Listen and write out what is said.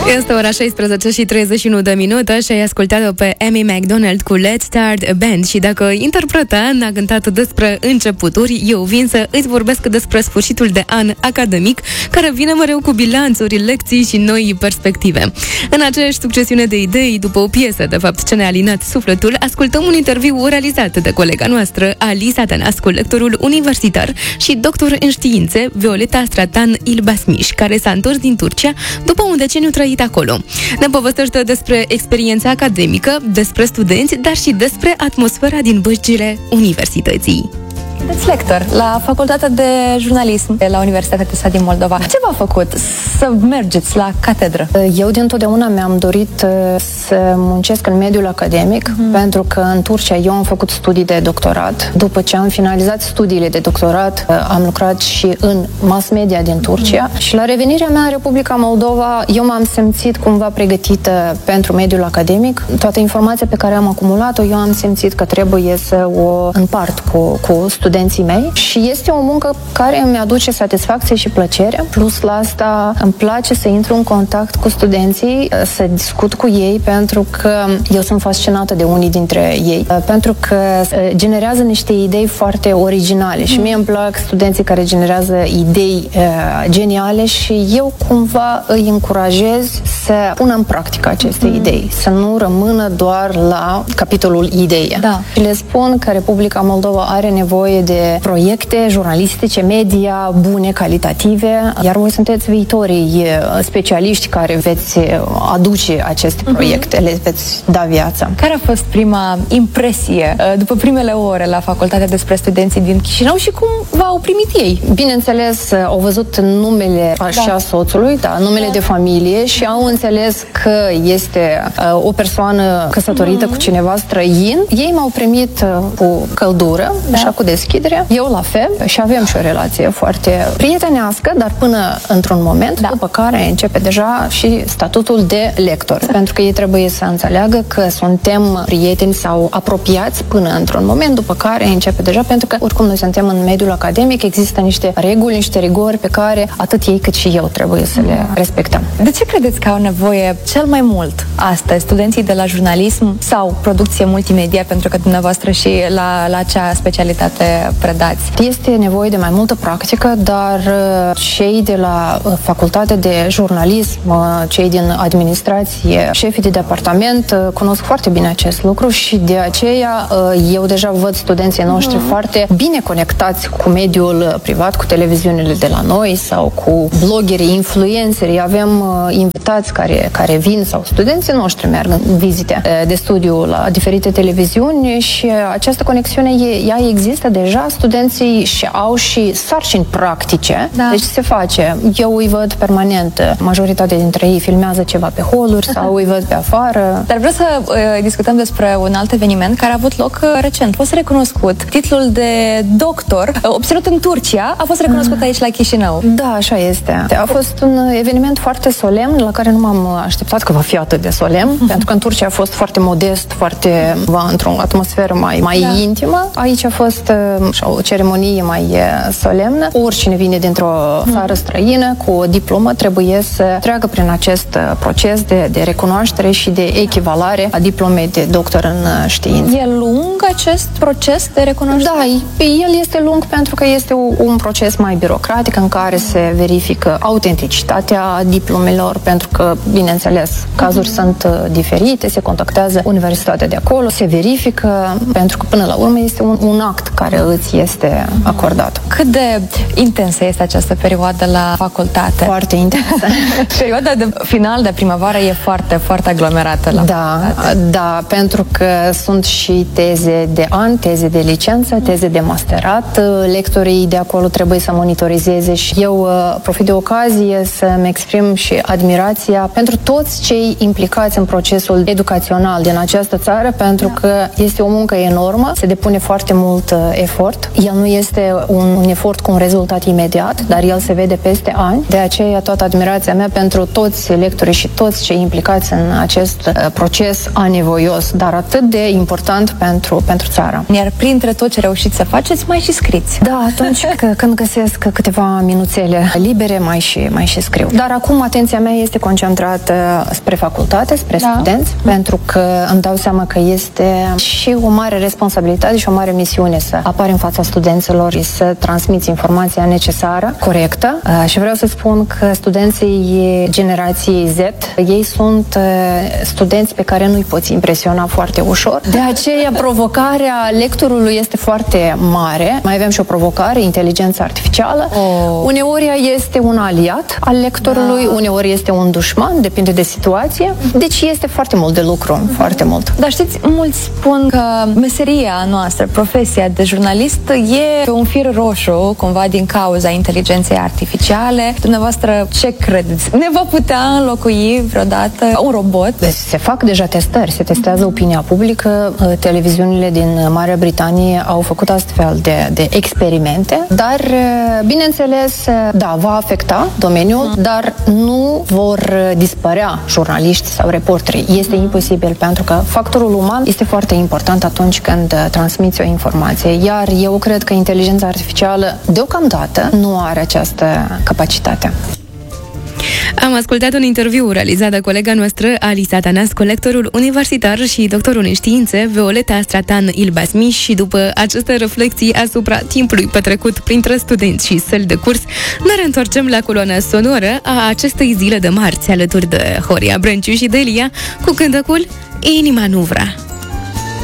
Este ora 16:31 și ai ascultat-o pe Amy Macdonald cu Let's Start a Band. Și dacă interpreta n-a cântat despre începuturi, eu vin să îți vorbesc despre sfârșitul de an academic, care vine mereu cu bilanțuri, lecții și noi perspective. În aceeași succesiune de idei, după o piesă, de fapt, ce ne-a alinat sufletul, ascultăm un interviu realizat de colega noastră, Alisa Tănascu, lectorul universitar și doctor în științe, Violeta Stratan Ilbasmiș, care s-a întors din Turcia după un deceniu trăit acolo. Ne povestește despre experiența academică, despre studenți, dar și despre atmosfera din bășcile universității. Sunteți lector la Facultatea de Jurnalism de la Universitatea TESA din Moldova. Ce v-a făcut să mergeți la catedră? Eu dintotdeauna mi-am dorit să muncesc în mediul academic, pentru că în Turcia eu am făcut studii de doctorat. După ce am finalizat studiile de doctorat, am lucrat și în mass media din Turcia și la revenirea mea în Republica Moldova, eu m-am simțit cumva pregătită pentru mediul academic. Toată informația pe care am acumulat-o, eu am simțit că trebuie să o împart cu studenții mei și este o muncă care îmi aduce satisfacție și plăcere. Plus la asta îmi place să intru în contact cu studenții, să discut cu ei, pentru că eu sunt fascinată de unii dintre ei, pentru că generează niște idei foarte originale și mie îmi plac studenții care generează idei geniale și eu cumva îi încurajez să pună în practică aceste idei, să nu rămână doar la capitolul idee. Da. Și le spun că Republica Moldova are nevoie de proiecte jurnalistice, media bune, calitative, iar voi sunteți viitorii specialiști care veți aduce aceste proiecte, le veți da viața. Care a fost prima impresie după primele ore la facultate despre studenții din Chișinău și cum v-au primit ei? Bineînțeles, au văzut numele soțului, numele de familie și au înțeles că este o persoană căsătorită cu cineva străin. Ei m-au primit cu căldură, așa cu deschidere. Eu la fel și avem și o relație foarte prietenească, dar până într-un moment, după care începe deja și statutul de lector. Pentru că ei trebuie să înțeleagă că suntem prieteni sau apropiați până într-un moment, după care începe deja, pentru că oricum noi suntem în mediul academic, există niște reguli, niște rigori pe care atât ei cât și eu trebuie să le respectăm. De ce credeți că au nevoie cel mai mult astăzi studenții de la jurnalism sau producție multimedia, pentru că dumneavoastră și la acea specialitate predați? Este nevoie de mai multă practică, dar cei de la facultatea de jurnalism, cei din administrație, șefii de departament cunosc foarte bine acest lucru și de aceea eu deja văd studenții noștri foarte bine conectați cu mediul privat, cu televiziunile de la noi sau cu bloggerii, influencerii. Avem invitați care vin sau studenții noștri merg în vizite de studiu la diferite televiziuni și această conexiune ea există deja. Studenții au și sarcini practice, deci se face. Eu îi văd permanent. Majoritatea dintre ei filmează ceva pe holuri sau îi văd pe afară. Dar vreau să discutăm despre un alt eveniment care a avut loc recent. A fost recunoscut. Titlul de doctor obținut în Turcia a fost recunoscut aici la Chișinău. Da, așa este. A fost un eveniment foarte solemn, la care nu m-am așteptat că va fi atât de solemn, pentru că în Turcia a fost foarte modest, foarte într-o atmosferă mai intimă. Aici a fost o ceremonie mai solemnă. Oricine vine dintr-o țară străină cu o diplomă trebuie să treacă prin acest proces de recunoaștere și de echivalare a diplomei de doctor în științe. E lung acest proces de recunoaștere? Da, el este lung pentru că este un proces mai birocratic în care se verifică autenticitatea diplomelor, pentru că, bineînțeles, cazuri sunt diferite, se contactează universitatea de acolo, se verifică, pentru că până la urmă este un act care îți este acordat. Cât de intensă este această perioadă la facultate? Foarte intensă. Perioada de final de primăvară e foarte, foarte aglomerată la facultate. Da, pentru că sunt și teze de an, teze de licență, teze de masterat. Lectorii de acolo trebuie să monitorizeze și eu profit de ocazie să-mi exprim și admirația pentru toți cei implicați în procesul educațional din această țară, pentru că este o muncă enormă, se depune foarte mult efort efort. El nu este un efort cu un rezultat imediat, dar el se vede peste ani. De aceea toată admirația mea pentru toți lectorii și toți cei implicați în acest proces anevoios, dar atât de important pentru țară. Iar printre tot ce reușiți să faceți, mai și scriți. Da, atunci când găsesc câteva minuțele libere, mai și scriu. Dar acum atenția mea este concentrată spre facultate, spre studenți, pentru că îmi dau seama că este și o mare responsabilitate și o mare misiune să apari în fața studenților și să transmiți informația necesară, corectă. Și vreau să spun că studenții generației Z, ei sunt studenți pe care nu-i poți impresiona foarte ușor. De aceea provocarea lectorului este foarte mare. Mai avem și o provocare, inteligența artificială. Uneori este un aliat al lectorului, uneori este un dușman, depinde de situație. Deci este foarte mult de lucru, foarte mult. Dar știți, mulți spun că meseria noastră, profesia de jurnalist, e un fir roșu, cumva din cauza inteligenței artificiale. Dumneavoastră, ce credeți? Ne va putea înlocui vreodată un robot? Se fac deja testări, se testează opinia publică. Televiziunile din Marea Britanie au făcut astfel de experimente, dar, bineînțeles, da, va afecta domeniul, dar nu vor dispărea jurnaliști sau reporteri. Este imposibil, pentru că factorul uman este foarte important atunci când transmiți o informație, iar eu cred că inteligența artificială deocamdată nu are această capacitate. Am ascultat un interviu realizat de colega noastră, Alisa Tănascu, lectorul universitar și doctorul în științe, Violeta Stratan-Ilbasmi, și după aceste reflexii asupra timpului petrecut printre studenți și săli de curs, ne reîntoarcem la coloana sonoră a acestei zile de marți, alături de Horia Brânciu și Delia, cu cântecul Inima nu vrea.